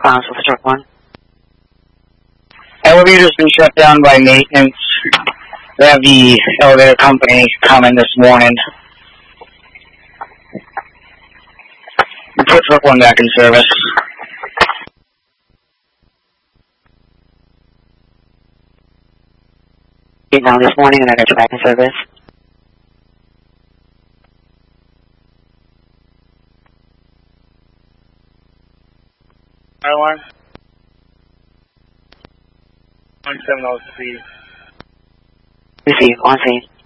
response with truck 1. Elevator's been shut down by maintenance. They have the elevator company coming this morning. We put truck 1 back in service. Now this morning and I got you back in service. Airline 170 speed. Receive, on scene.